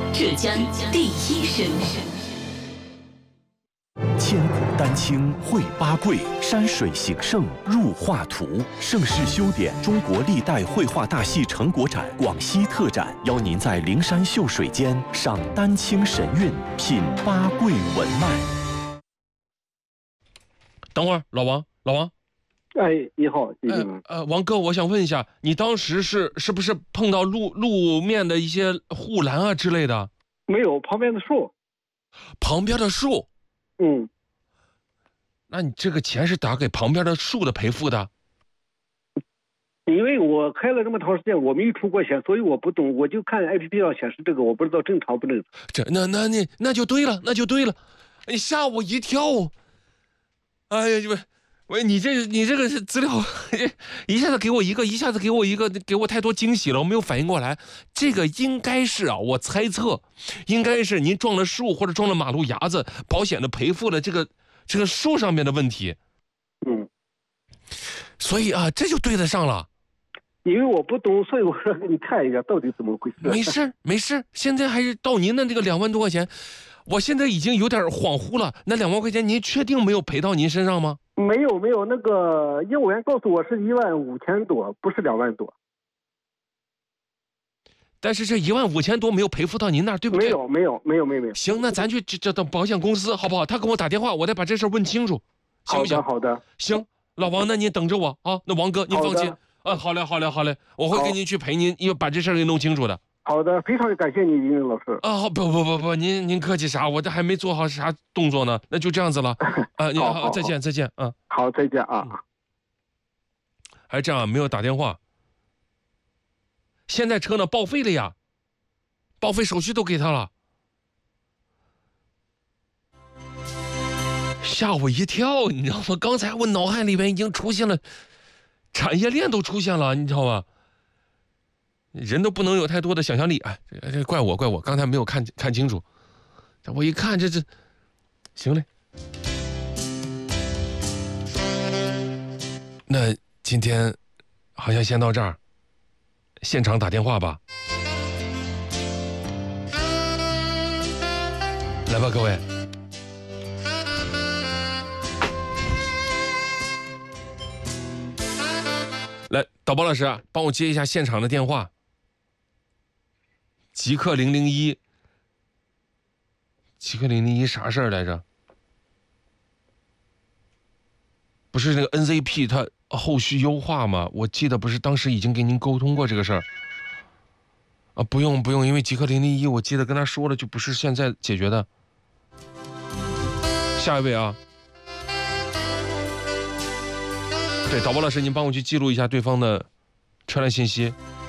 浙江第一声。 千古丹青绘八桂，山水形胜入画图。盛世修典中国历代绘画大戏成果展广西特展，邀您在灵山秀水间赏丹青神韵，品八桂文脉。 等会儿，老王。 哎，你好，先生。 王哥，我想问一下，你当时是不是碰到路面的一些护栏啊之类的？ 没有，旁边的树。 旁边的树。那你这个钱是打给旁边的树的赔付的？ 因为我开了这么长时间，我没有出过钱，所以我不懂，我就看 APP 上显示这个，我不知道正常不正常。 那就对了，你吓我一跳。哎呀，你这个资料一下子给我一个，一下子给我一个，给我太多惊喜了，我没有反应过来。这个应该是啊，我猜测应该是您撞了树或者撞了马路牙子，保险的赔付了这个树上面的问题。所以啊，这就对得上了。 因为我不懂，所以我说给你看一下到底怎么回事。没事，现在还是到您的这个2万多块钱，我现在已经有点恍惚了。那2万块钱您确定没有赔到您身上吗？ 没有，那个业务员告诉我是15000多，不是2万多。 但是这15000多没有赔付到您那儿，对不对？ 没有。 行，那咱去这到保险公司好不好？他给我打电话，我得把这事问清楚，行不行？ 好的。 行，老王，那您等着我啊。那王哥，您放心。好嘞，我会跟您去陪您，要把这事给弄清楚的。 好的，非常感谢你，林老师。 不，您客气啥？我这还没做好啥动作呢，那就这样子了。您好，再见。 好，再见啊。 还这样没有打电话。现在车呢报废了呀，报废手续都给他了，吓我一跳，你知道吗？刚才我脑海里面已经出现了，产业链都出现了，你知道吗？人都不能有太多的想象力。这怪我，刚才没有看清楚。我一看这行嘞。那今天好像先到这儿，现场打电话吧。来吧，各位。来，导播老师，帮我接一下现场的电话。极客001，极客001啥事儿来着？不是那个 NZP 它后续优化吗？我记得不是当时已经跟您沟通过这个事儿啊？不用，因为极客001我记得跟他说了，就不是现在解决的。下一位啊，对，导播老师，您帮我去记录一下对方的车辆信息。